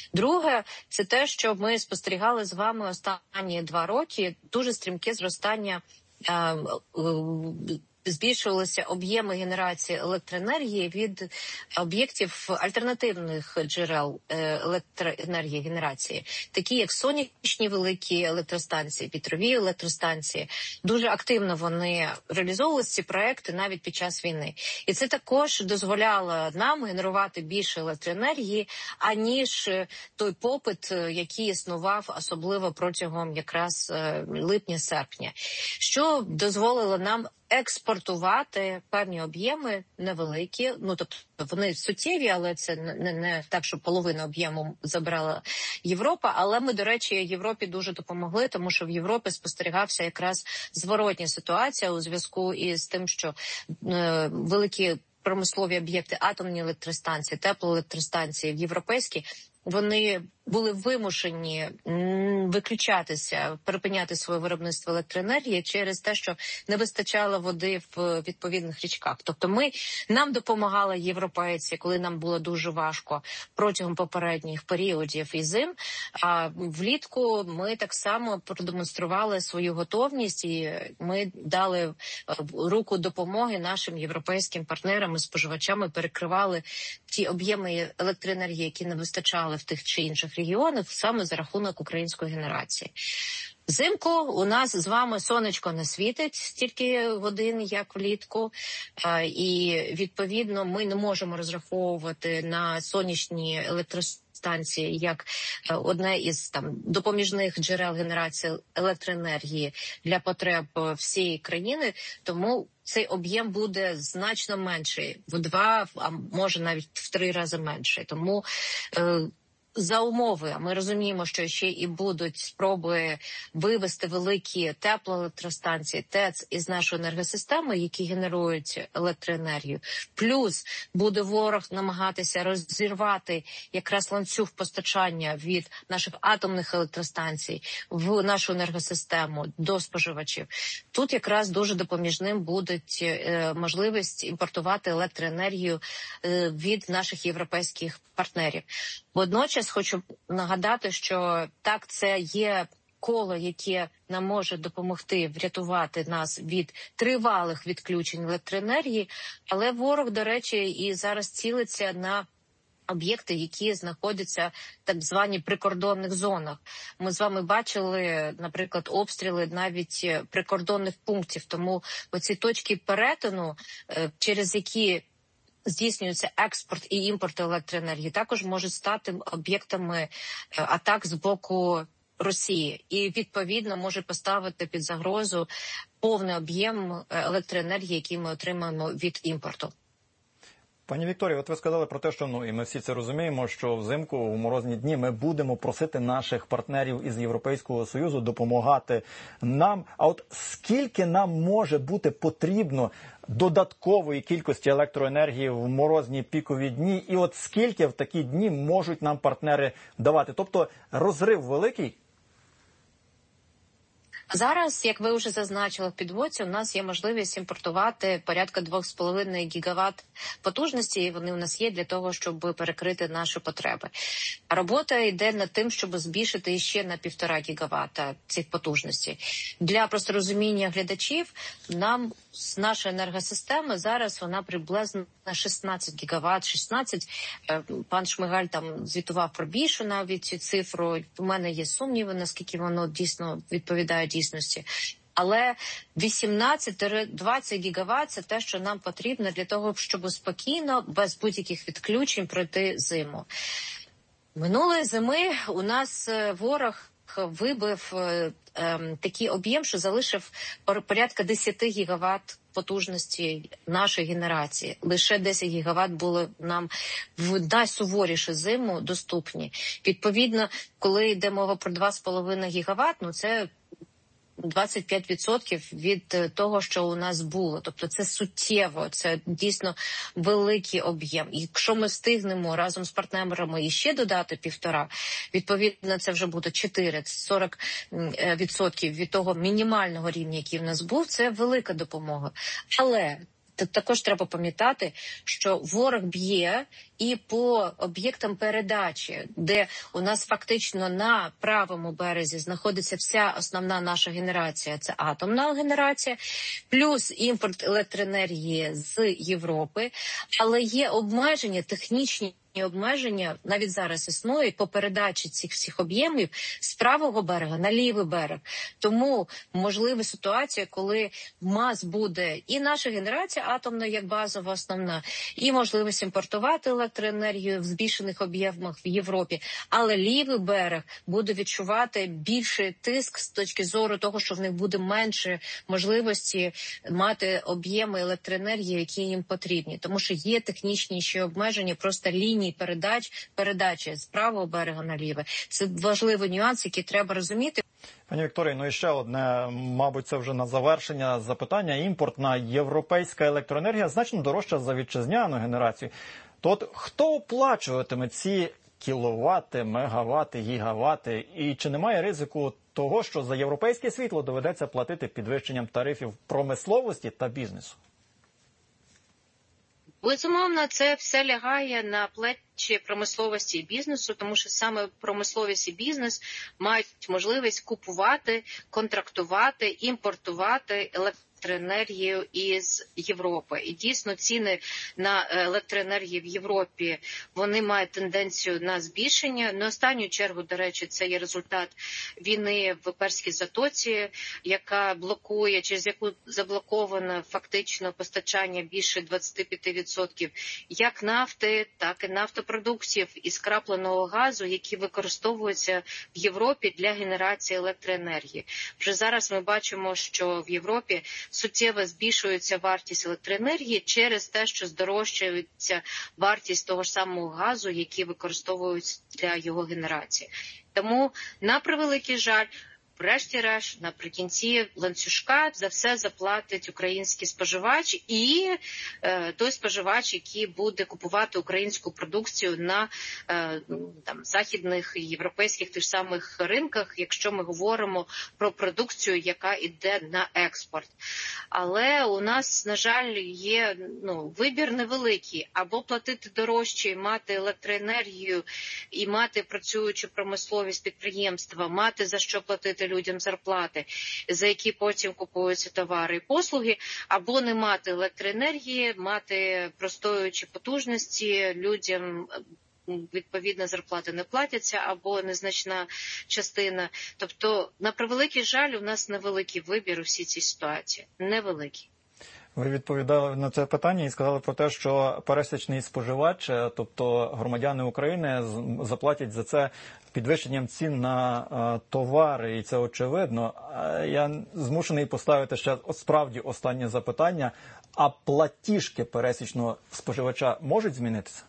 Друге, це те, що ми спостерігали з вами останні 2 роки, дуже стрімке зростання збільшувалися об'єми генерації електроенергії від об'єктів альтернативних джерел електроенергії генерації, такі як сонячні великі електростанції, вітрові електростанції. Дуже активно вони реалізовувалися, ці проекти, навіть під час війни. І це також дозволяло нам генерувати більше електроенергії, аніж той попит, який існував особливо протягом якраз липня-серпня, що дозволило нам експортувати певні об'єми невеликі, тобто вони суттєві, але це не так, що половину об'єму забрала Європа, але ми, до речі, Європі дуже допомогли, тому що в Європі спостерігався якраз зворотня ситуація у зв'язку із тим, що великі промислові об'єкти, атомні електростанції, теплоелектростанції європейські, вони були вимушені виключатися, припиняти своє виробництво електроенергії через те, що не вистачало води в відповідних річках. Тобто нам допомагали європейці, коли нам було дуже важко протягом попередніх періодів і зим, а влітку ми так само продемонстрували свою готовність і ми дали руку допомоги нашим європейським партнерам і споживачам, перекривали ті об'єми електроенергії, які не вистачали в тих чи інших регіонах, саме за рахунок української генерації. Взимку у нас з вами сонечко не світить стільки годин, як влітку, і, відповідно, ми не можемо розраховувати на сонячні електростанції як одне із допоміжних джерел генерації електроенергії для потреб всієї країни, тому цей об'єм буде значно менший, в 2, а може навіть в 3 рази менший. Тому за умови, ми розуміємо, що ще і будуть спроби вивести великі теплоелектростанції, ТЕЦ із нашої енергосистеми, які генерують електроенергію. Плюс буде ворог намагатися розірвати якраз ланцюг постачання від наших атомних електростанцій в нашу енергосистему до споживачів. Тут якраз дуже допоміжним буде можливість імпортувати електроенергію від наших європейських партнерів. Водночас хочу нагадати, що так, це є коло, яке нам може допомогти врятувати нас від тривалих відключень електроенергії, але ворог, до речі, і зараз цілиться на об'єкти, які знаходяться в так званих прикордонних зонах. Ми з вами бачили, наприклад, обстріли навіть прикордонних пунктів, тому оці точки перетину, через які здійснюється експорт і імпорт електроенергії, також можуть стати об'єктами атак з боку Росії і, відповідно, може поставити під загрозу повний об'єм електроенергії, який ми отримаємо від імпорту. Пані Вікторія, от ви сказали про те, що, і ми всі це розуміємо, що взимку, у морозні дні, ми будемо просити наших партнерів із Європейського Союзу допомагати нам. А от скільки нам може бути потрібно додаткової кількості електроенергії в морозні пікові дні, і от скільки в такі дні можуть нам партнери давати? Тобто розрив великий? Зараз, як ви вже зазначили в підводці, у нас є можливість імпортувати порядка 2,5 гігават потужності, і вони у нас є для того, щоб перекрити наші потреби. Робота йде над тим, щоб збільшити ще на 1,5 гігавата цих потужностей. Для просто розуміння глядачів, нам з нашої енергосистеми зараз вона приблизно на 16 гігават, 16. Пан Шмигаль там звітував про більшу навіть цифру. У мене є сумніви, наскільки воно дійсно відповідає дійсності. Але 18-20 гігават – це те, що нам потрібно для того, щоб спокійно, без будь-яких відключень пройти зиму. Минулої зими у нас ворог вибив такий об'єм, що залишив порядка 10 гігават потужності нашої генерації. Лише 10 гігават було нам в найсуворішу зиму доступні. Відповідно, коли йде мова про 2,5 гігават, це 25% від того, що у нас було. Тобто це суттєво, це дійсно великий об'єм. І якщо ми встигнемо разом з партнерами іще додати 1,5, відповідно це вже буде 4, 40% від того мінімального рівня, який в нас був, це велика допомога. Але також треба пам'ятати, що ворог б'є і по об'єктам передачі, де у нас фактично на правому березі знаходиться вся основна наша генерація, це атомна генерація, плюс імпорт електроенергії з Європи, але є обмеження, технічні обмеження навіть зараз існують по передачі цих всіх об'ємів з правого берега на лівий берег. Тому можлива ситуація, коли в нас буде і наша генерація атомна, як базова основна, і можливість імпортувати електроенергію в збільшених об'ємах в Європі, але лівий берег буде відчувати більший тиск з точки зору того, що в них буде менше можливості мати об'єми електроенергії, які їм потрібні. Тому що є технічні ще обмеження просто лінії передачі з правого берега на ліве. Це важливий нюанс, який треба розуміти. Пані Вікторія, ну і ще одне, мабуть, це вже на завершення запитання. Імпортна європейська електроенергія значно дорожча за вітчизняну генерацію. То от хто оплачуватиме ці кіловати, мегавати, гігавати? І чи немає ризику того, що за європейське світло доведеться платити підвищенням тарифів промисловості та бізнесу? Безумовно, це все лягає на плечі промисловості і бізнесу, тому що саме промисловість і бізнес мають можливість купувати, контрактувати, імпортувати електроенергію із Європи. І дійсно ціни на електроенергію в Європі, вони мають тенденцію на збільшення. На останню чергу, до речі, це є результат війни в Перській затоці, яка блокує, через яку заблоковано фактично постачання більше 25% як нафти, так і нафтопродуктів і скрапленого газу, які використовуються в Європі для генерації електроенергії. Вже зараз ми бачимо, що в Європі суттєво збільшується вартість електроенергії через те, що здорожчується вартість того ж самого газу, який використовують для його генерації. Тому, на превеликий жаль, врешті-решт, наприкінці ланцюжка за все заплатить український споживач і той споживач, який буде купувати українську продукцію на західних європейських тих самих ринках, якщо ми говоримо про продукцію, яка йде на експорт. Але у нас, на жаль, є вибір невеликий. Або платити дорожче, мати електроенергію і мати працюючу промисловість підприємства, мати за що платити людям зарплати, за які потім купуються товари і послуги, або не мати електроенергії, мати простоюючі потужності, людям відповідно зарплати не платяться або незначна частина. Тобто, на превеликий жаль, у нас невеликий вибір у всій цій ситуації. Невеликий. Ви відповідали на це питання і сказали про те, що пересічний споживач, тобто громадяни України, заплатять за це підвищенням цін на товари, і це очевидно. Я змушений поставити ще справді останнє запитання. А платіжки пересічного споживача можуть змінитися?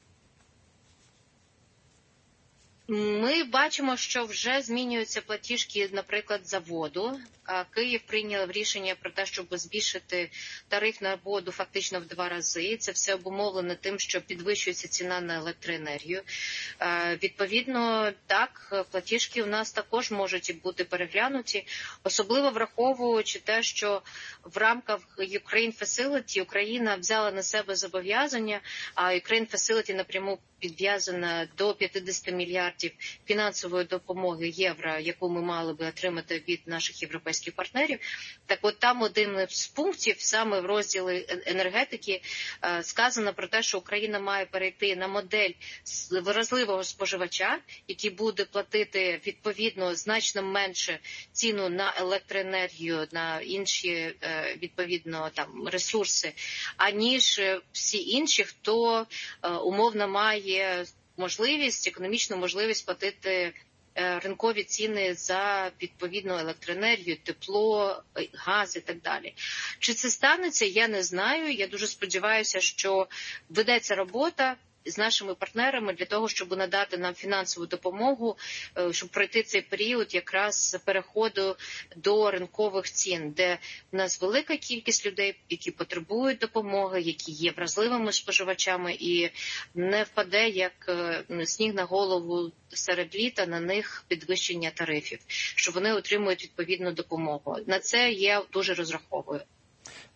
Ми бачимо, що вже змінюються платіжки, наприклад, за воду. Київ прийняв рішення про те, щоб збільшити тариф на воду фактично в 2 рази. Це все обумовлено тим, що підвищується ціна на електроенергію. Відповідно, так, платіжки у нас також можуть бути переглянуті, особливо враховуючи те, що в рамках Ukraine Facility Україна взяла на себе зобов'язання, а Ukraine Facility напряму підв'язана до 50 мільярдів фінансової допомоги євро, яку ми мали би отримати від наших європейських партнерів. Так от там один з пунктів, саме в розділі енергетики, сказано про те, що Україна має перейти на модель вразливого споживача, який буде платити відповідно значно менше ціну на електроенергію, на інші відповідно там ресурси, аніж всі інші, хто умовно має можливість, економічну можливість платити ринкові ціни за відповідну електроенергію, тепло, газ і так далі. Чи це станеться, я не знаю. Я дуже сподіваюся, що ведеться робота з нашими партнерами для того, щоб надати нам фінансову допомогу, щоб пройти цей період якраз переходу до ринкових цін, де в нас велика кількість людей, які потребують допомоги, які є вразливими споживачами, і не впаде як сніг на голову серед літа на них підвищення тарифів, що вони отримують відповідну допомогу. На це я дуже розраховую.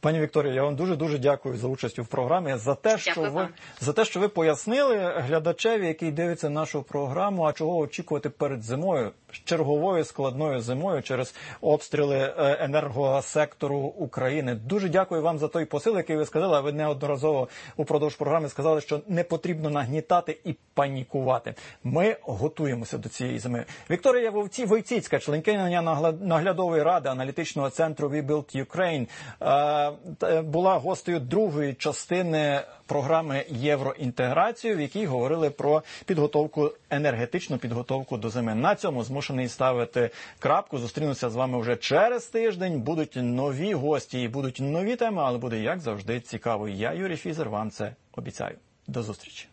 Пані Вікторія, я вам дуже дякую за участь в програмі, за те, що ви пояснили глядачеві, який дивиться нашу програму, а чого очікувати перед зимою, черговою складною зимою через обстріли енергосектору України. Дуже дякую вам за той посил, який ви сказали, а ви неодноразово упродовж програми сказали, що не потрібно нагнітати і панікувати. Ми готуємося до цієї зими. Вікторія Войціцька, членкиня наглядової ради аналітичного центру We Build Ukraine, була гостею другої частини програми «Євроінтеграцію», в якій говорили про енергетичну підготовку до зими. На цьому змушений ставити крапку. Зустрінуся з вами вже через тиждень. Будуть нові гості і будуть нові теми, але буде, як завжди, цікаво. Я, Юрій Фізер, вам це обіцяю. До зустрічі.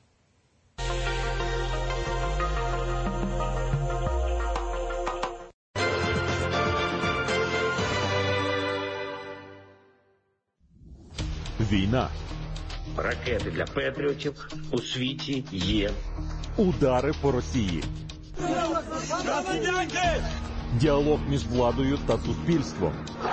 Війна. Ракети для Петріотів у світі є. Удари по Росії. Діалог між владою та суспільством.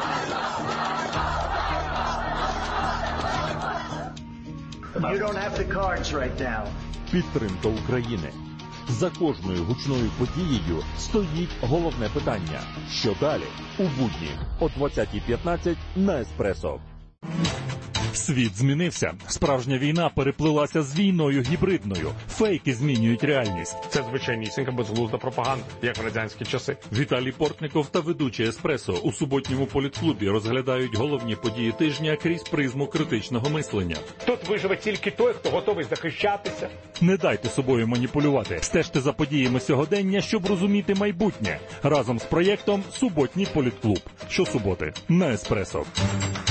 You don't have the cards right now. Підтримка України. За кожною гучною подією стоїть головне питання. Що далі? У будні о 20:15 на Еспресо. Світ змінився. Справжня війна переплилася з війною гібридною. Фейки змінюють реальність. Це звичайнісінька безглузда пропаганда, як в радянські часи. Віталій Портников та ведучий Еспресо у суботньому політклубі розглядають головні події тижня крізь призму критичного мислення. Тут виживе тільки той, хто готовий захищатися. Не дайте собою маніпулювати. Стежте за подіями сьогодення, щоб розуміти майбутнє. Разом з проєктом «Суботній політклуб». Щосуботи на Еспресо.